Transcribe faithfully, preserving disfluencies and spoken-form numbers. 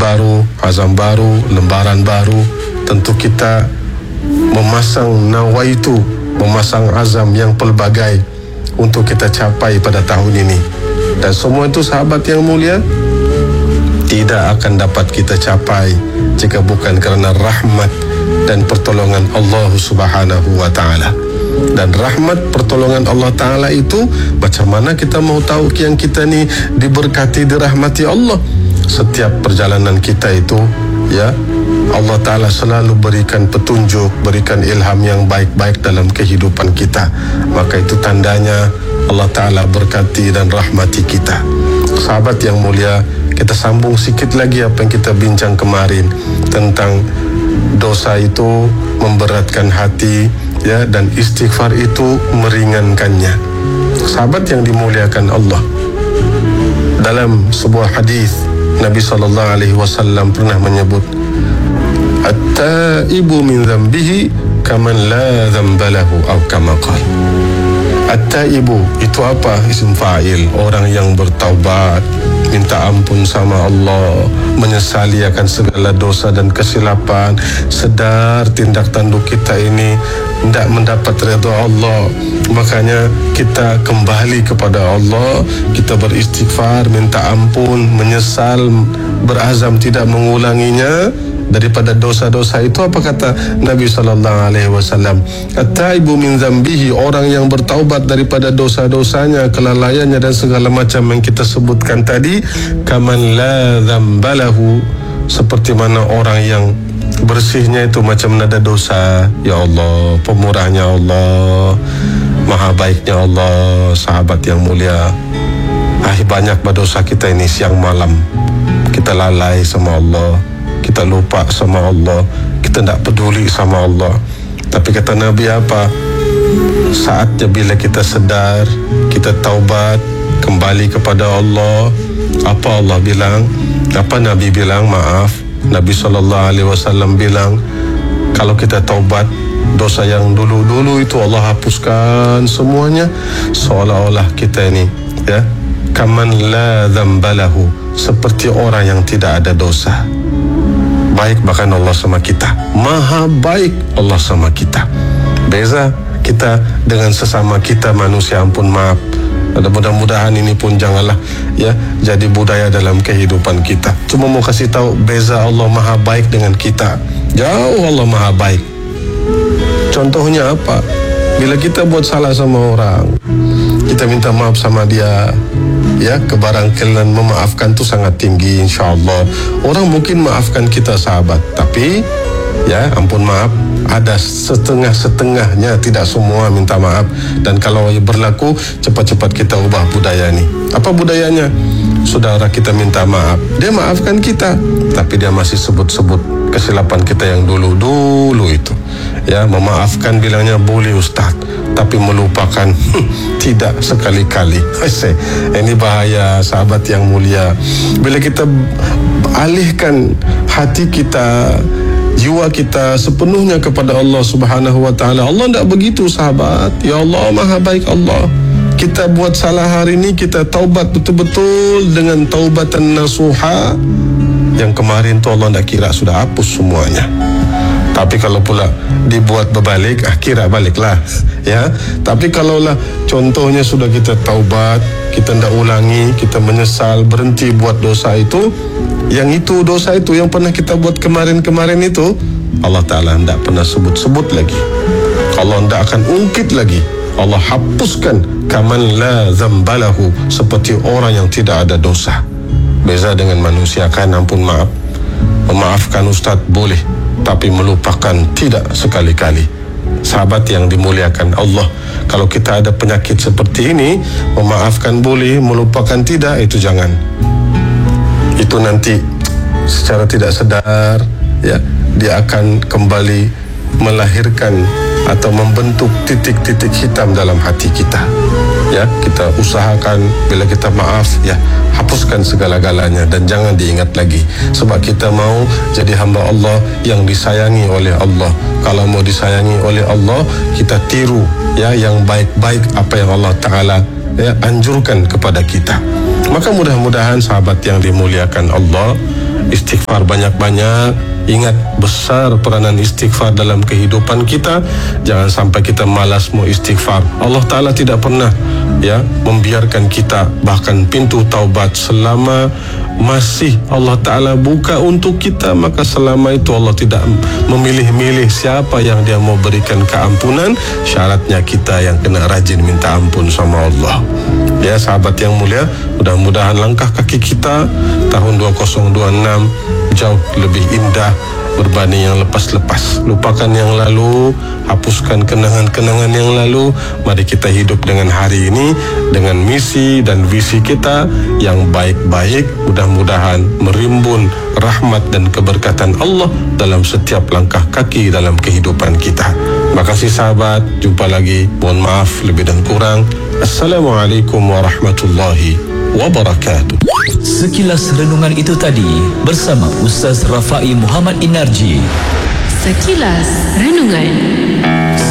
baru, azam baru, lembaran baru. Tentu kita memasang nawaitu, memasang azam yang pelbagai untuk kita capai pada tahun ini. Dan semua itu sahabat yang mulia tidak akan dapat kita capai jika bukan kerana rahmat dan pertolongan Allah Subhanahu wa ta'ala. Dan rahmat pertolongan Allah Ta'ala itu, macam mana kita mau tahu yang kita ni diberkati, dirahmati Allah? Setiap perjalanan kita itu, ya, Allah Ta'ala selalu berikan petunjuk, berikan ilham yang baik-baik dalam kehidupan kita. Maka itu tandanya Allah Ta'ala berkati dan rahmati kita. Sahabat yang mulia, kita sambung sikit lagi apa yang kita bincang kemarin tentang dosa itu memberatkan hati, ya, dan istighfar itu meringankannya. Sahabat yang dimuliakan Allah, dalam sebuah hadis Nabi sallallahu alaihi wasallam pernah menyebut, at-taibu min dhanbihi kaman la dhanba lahu, atau kama qala. At-taibu itu apa? Isim fa'il, orang yang bertaubat, minta ampun sama Allah, menyesali akan segala dosa dan kesilapan, sedar tindak tanduk kita ini tidak mendapat redha Allah. Makanya kita kembali kepada Allah, kita beristighfar, minta ampun, menyesal, berazam tidak mengulanginya daripada dosa-dosa itu. Apa kata Nabi sallallahu alaihi wasallam? At-taibu min dzambihi, orang yang bertaubat daripada dosa-dosanya, kelalaiannya dan segala macam yang kita sebutkan tadi, kaman la dzambalahu, seperti mana orang yang bersihnya itu macam nada dosa. Ya Allah, pemurahnya Allah, maha baiknya Allah. Sahabat yang mulia, ah, banyak berdosa kita ini siang malam. Kita lalai sama Allah, kita lupa sama Allah, kita tidak peduli sama Allah. Tapi kata Nabi apa? Saatnya bila kita sedar, kita taubat, kembali kepada Allah. Apa Allah bilang? Apa Nabi bilang? Maaf, Nabi sallallahu alaihi wasallam bilang, kalau kita taubat, dosa yang dulu-dulu itu Allah hapuskan semuanya, seolah-olah kita ini, ya, kaman la dzambalahu, seperti orang yang tidak ada dosa. Baik bahkan Allah sama kita, maha baik Allah sama kita. Beza kita dengan sesama kita manusia, ampun maaf. Dan mudah-mudahan ini pun janganlah, ya, jadi budaya dalam kehidupan kita. Cuma mau kasih tahu beza Allah maha baik dengan kita. Jauh Allah maha baik. Contohnya apa? Bila kita buat salah sama orang, kita minta maaf sama dia, ya, kebarangkalian memaafkan itu sangat tinggi, insyaAllah. Orang mungkin maafkan kita sahabat, tapi ya, ampun maaf, ada setengah-setengahnya, tidak semua minta maaf. Dan kalau berlaku, cepat-cepat kita ubah budaya ini. Apa budayanya? Saudara kita minta maaf, dia maafkan kita, tapi dia masih sebut-sebut kesilapan kita yang dulu-dulu itu. Ya, memaafkan bilangnya boleh Ustaz, tapi melupakan tidak sekali-kali. Ini bahaya sahabat yang mulia. Bila kita alihkan hati kita, jiwa kita sepenuhnya kepada Allah Subhanahu wa ta'ala. Allah tidak begitu sahabat. Ya Allah maha baik Allah. Kita buat salah hari ini, kita taubat betul-betul dengan taubatan nasuha. Yang kemarin tu Allah tidak kira sudah hapus semuanya. Tapi kalau pula dibuat berbalik, ah, kira baliklah, ya. Tapi kalaulah contohnya sudah kita taubat, kita tidak ulangi, kita menyesal, berhenti buat dosa itu, yang itu dosa itu yang pernah kita buat kemarin-kemarin itu, Allah Ta'ala tidak pernah sebut-sebut lagi. Allah tidak akan ungkit lagi. Allah hapuskan kaman la dzambalahu, seperti orang yang tidak ada dosa. Beza dengan manusia kan, ampun maaf, memaafkan Ustaz boleh, tapi melupakan tidak sekali-kali. Sahabat yang dimuliakan Allah, kalau kita ada penyakit seperti ini, memaafkan boleh, melupakan tidak, itu jangan. Itu nanti secara tidak sadar, ya, dia akan kembali melahirkan atau membentuk titik-titik hitam dalam hati kita. Ya, kita usahakan bila kita maaf, ya, hapuskan segala-galanya dan jangan diingat lagi. Sebab kita mau jadi hamba Allah yang disayangi oleh Allah. Kalau mau disayangi oleh Allah, kita tiru, ya, yang baik-baik apa yang Allah Ta'ala, ya, anjurkan kepada kita. Maka mudah-mudahan sahabat yang dimuliakan Allah, istighfar banyak-banyak. Ingat besar peranan istighfar dalam kehidupan kita. Jangan sampai kita malas mau istighfar. Allah Ta'ala tidak pernah ya membiarkan kita, bahkan pintu taubat selama masih Allah Ta'ala buka untuk kita, maka selama itu Allah tidak memilih-milih siapa yang Dia mau berikan keampunan. Syaratnya kita yang kena rajin minta ampun sama Allah. Ya sahabat yang mulia, mudah-mudahan langkah kaki kita tahun dua ribu dua puluh enam jauh lebih indah berbanding yang lepas-lepas. Lupakan yang lalu, hapuskan kenangan-kenangan yang lalu. Mari kita hidup dengan hari ini, dengan misi dan visi kita yang baik-baik. Mudah-mudahan merimbun rahmat dan keberkatan Allah dalam setiap langkah kaki dalam kehidupan kita. Makasih sahabat, jumpa lagi. Mohon maaf lebih dan kurang. Assalamualaikum warahmatullahi wabarakatuh. Sekilas renungan itu tadi bersama Ustaz Rafai Muhammad Inarji. Sekilas renungan.